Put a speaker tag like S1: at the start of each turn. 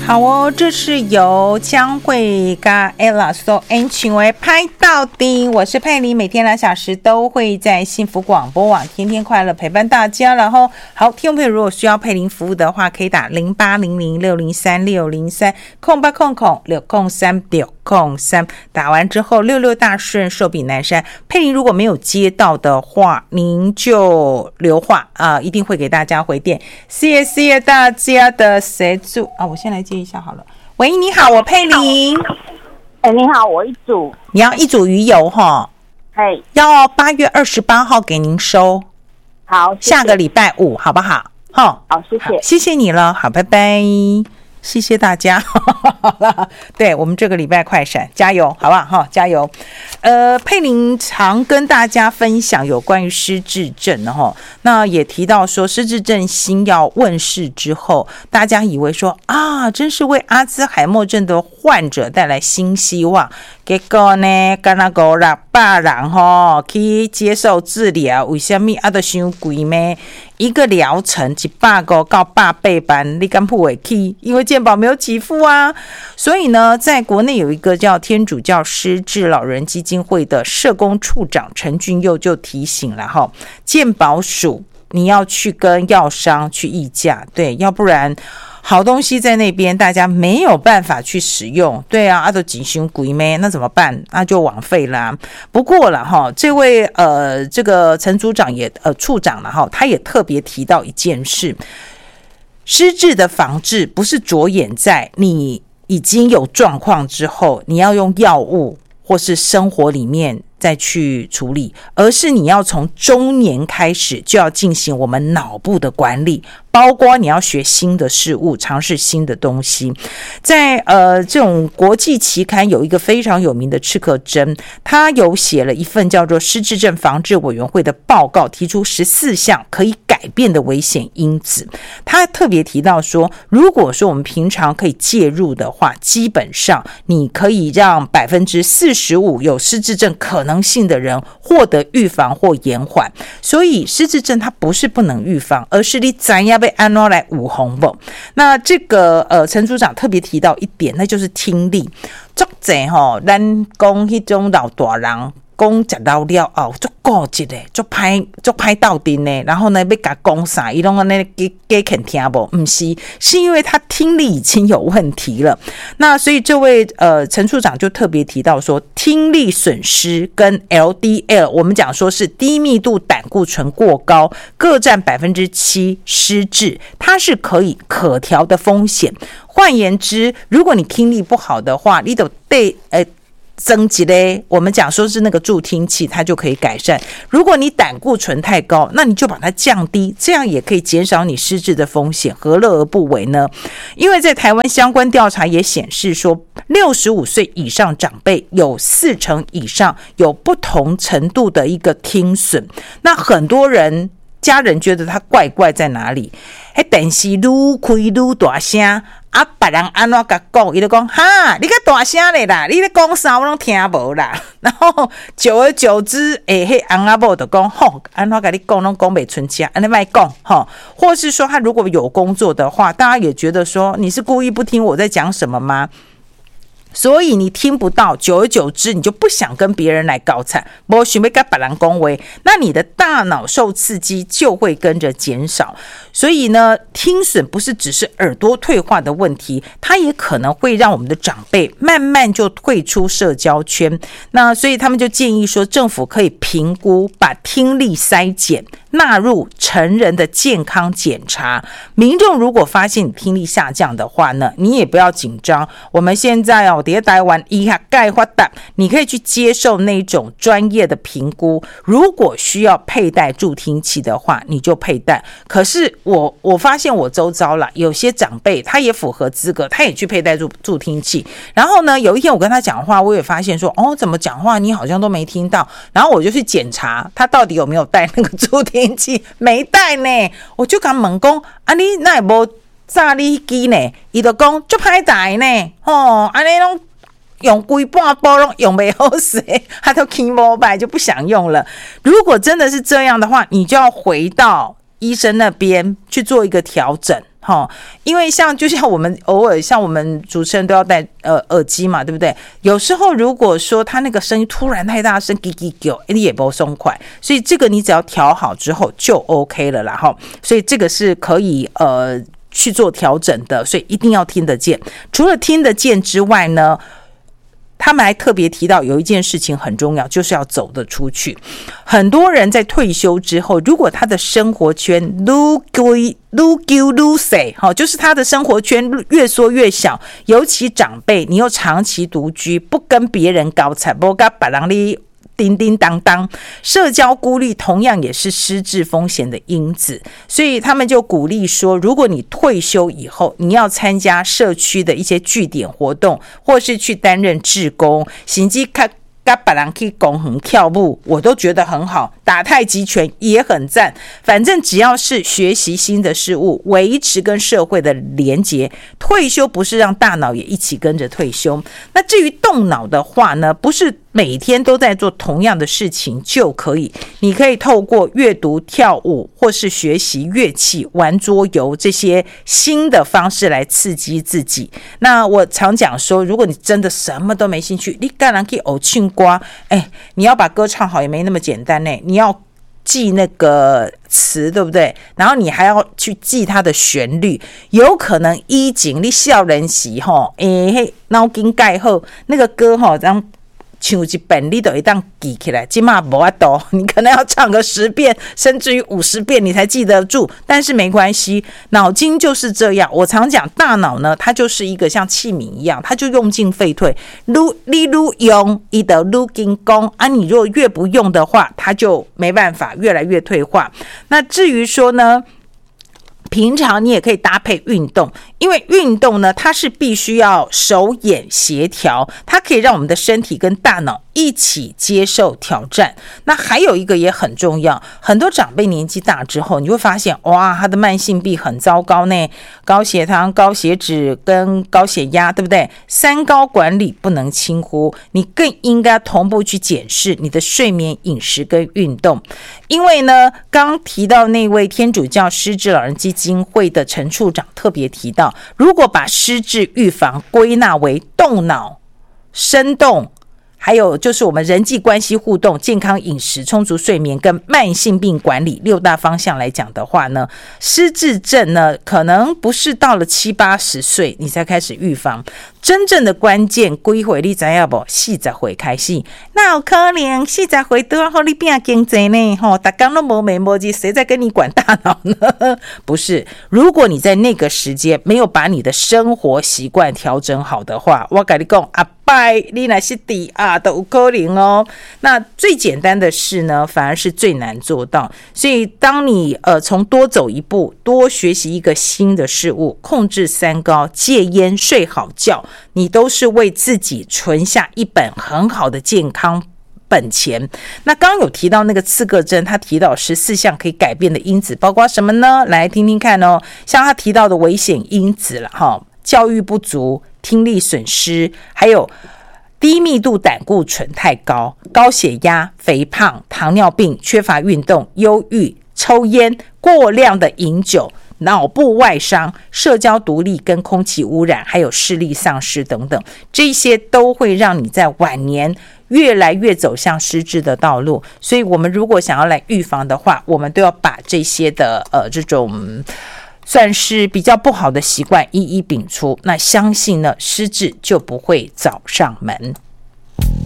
S1: 好哦，这是由江蕙跟 Ella 所演唱的拍到底。我是佩妮，每天2小时都会在幸福广播网天天快乐陪伴大家。然后好，听众朋友如果需要佩妮服务的话，可以打0800603603 0800603603，打完之后66大顺寿比南山。佩妮如果没有接到的话，您就留话一定会给大家回电。谢谢大家的协助我先来接一下好了。喂，你好，我佩妮。
S2: 你好，我一组。
S1: 你要一组鱼油齁？要8月28号给您收。
S2: 好，谢谢。
S1: 下个礼拜5好不好？
S2: 好，谢谢。
S1: 谢谢你了，好，拜拜。谢谢大家。好了，对，我们这个礼拜快闪加油好不好？加油。佩妮常跟大家分享有关于失智症那也提到说失智症新药问世之后，大家以为说真是为阿兹海默症的患者带来新希望，结果呢刚才500人去接受治疗，为什么都伤贵呢？一个疗程100个到180万，你敢付得起？因为健保没有给付啊。所以呢，在国内有一个叫天主教失智老人基金会的社工处长陈俊佑就提醒了健保署你要去跟药商去议价，对，要不然好东西在那边大家没有办法去使用，对啊，都几凶贵咩，那怎么办？那就枉费啦。不过了这位这个陈组长也处长了他也特别提到一件事，失智的防治不是着眼在你已经有状况之后你要用药物或是生活里面再去处理，而是你要从中年开始就要进行我们脑部的管理，包括你要学新的事物，尝试新的东西。在这种国际期刊有一个非常有名的赤克真，他有写了一份叫做失智症防治委员会的报告，提出14项可以改变的危险因子。他特别提到说，如果说我们平常可以介入的话，基本上你可以让45%有失智症可能性的人获得预防或延缓。所以失智症它不是不能预防，而是你怎样被安怎来有防不。那这个陈组长特别提到一点，那就是听力。足侪咱讲迄种老大人讲食老了后足固执的，足歹斗阵的，然后呢要甲讲啥，伊拢安尼给肯听无？不是，是因为他听力已经有问题了。那所以这位陈处长就特别提到说，听力损失跟 LDL， 我们讲说是低密度胆固醇过高，各占7%失智，它是可调的风险。换言之，如果你听力不好的话，你就得增级嘞，我们讲说是那个助听器，它就可以改善。如果你胆固醇太高，那你就把它降低，这样也可以减少你失智的风险，何乐而不为呢？因为在台湾相关调查也显示说，65岁以上长辈有40%以上有不同程度的一个听损。那很多人家人觉得他怪怪在哪里？电视愈开愈大声。别人安怎甲讲，他就讲哈，你较大声咧啦，你咧讲啥我拢听无啦。然后久而久之，迄翁仔某就讲吼，安怎甲你讲拢讲袂出声，安尼莫讲吼。或是说他如果有工作的话，大家也觉得说你是故意不听我在讲什么吗？所以你听不到，久而久之你就不想跟别人来搞惨，没想要跟别人讲话，那你的大脑受刺激就会跟着减少。所以呢，听损不是只是耳朵退化的问题，它也可能会让我们的长辈慢慢就退出社交圈。那所以他们就建议说，政府可以评估把听力筛检纳入成人的健康检查。民众如果发现你听力下降的话呢，你也不要紧张。我们现在在台湾医学界发达，你可以去接受那种专业的评估。如果需要佩戴助听器的话，你就佩戴。可是我发现我周遭啦，有些长辈他也符合资格，他也去佩戴助听器。然后呢，有一天我跟他讲话，我也发现说，怎么讲话你好像都没听到。然后我就去检查他到底有没有戴那个助听器，没戴呢。我就跟他问说，你哪没炸你机呢？他就说很歹戴呢，安尼拢用规半包拢用不好势，他都起膜拜就不想用了。如果真的是这样的话，你就要回到医生那边去做一个调整。因为就像我们偶尔像我们主持人都要戴耳机嘛，对不对？有时候如果说他那个声音突然太大声，叽叽叫，你也不松快，所以这个你只要调好之后就 OK 了啦哈。所以这个是可以去做调整的，所以一定要听得见。除了听得见之外呢，他们还特别提到有一件事情很重要，就是要走得出去。很多人在退休之后，如果他的生活圈就是他的生活圈越缩越小，尤其长辈，你又长期独居，不跟别人搞彩，不跟别人哩叮叮当当，社交孤立同样也是失智风险的因子，所以他们就鼓励说，如果你退休以后，你要参加社区的一些据点活动，或是去担任志工，甚至跟别人去公园跳舞，我都觉得很好，打太极拳也很赞。反正只要是学习新的事物，维持跟社会的连结，退休不是让大脑也一起跟着退休。那至于动脑的话呢，不是每天都在做同样的事情就可以，你可以透过阅读、跳舞或是学习乐器、玩桌游这些新的方式来刺激自己。那我常讲说，如果你真的什么都没兴趣，你当然可以偶庆瓜，你要把歌唱好也没那么简单呢，你要记那个词，对不对？然后你还要去记它的旋律，有可能以前你少年时脑筋盖好那个歌这样唱一遍你就会当记起来，现在没办法，你可能要唱个10遍甚至于50遍你才记得住，但是没关系，脑筋就是这样。我常讲大脑呢，它就是一个像器皿一样，它就用进废退，你越用它就越紧绷啊，你如果越不用的话，它就没办法，越来越退化。那至于说呢，平常你也可以搭配运动，因为运动呢，它是必须要手眼协调，它可以让我们的身体跟大脑一起接受挑战。那还有一个也很重要，很多长辈年纪大之后，你会发现哇，他的慢性病很糟糕呢，高血糖、高血脂跟高血压，对不对？3高管理不能轻忽，你更应该同步去检视你的睡眠、饮食跟运动。因为呢，刚提到那位天主教失智老人基金会的陈处长特别提到，如果把失智预防归纳为动脑、生动，还有就是我们人际关系互动、健康饮食、充足睡眠跟慢性病管理6大方向来讲的话呢，失智症呢可能不是到了70、80岁你才开始预防，真正的关键几岁你知道不？40岁开始，那有可能40岁都要和你变经济呢？大家都没眉没眼，谁在跟你管大脑呢？不是，如果你在那个时间没有把你的生活习惯调整好的话，我跟你讲啊，拜你那是第啊都有可能哦。那最简单的事呢，反而是最难做到。所以当你从多走一步，多学习一个新的事物，控制3高，戒烟，睡好觉，你都是为自己存下一本很好的健康本钱。那刚刚有提到那个刺个针，他提到14项可以改变的因子，包括什么呢？来听听看哦。像他提到的危险因子了哈，教育不足、听力损失，还有低密度胆固醇太高、高血压、肥胖、糖尿病、缺乏运动、忧郁、抽烟、过量的饮酒、脑部外伤、社交独立跟空气污染，还有视力丧失等等，这些都会让你在晚年越来越走向失智的道路。所以我们如果想要来预防的话，我们都要把这些的这种算是比较不好的习惯一一摒除，那相信呢，失智就不会找上门。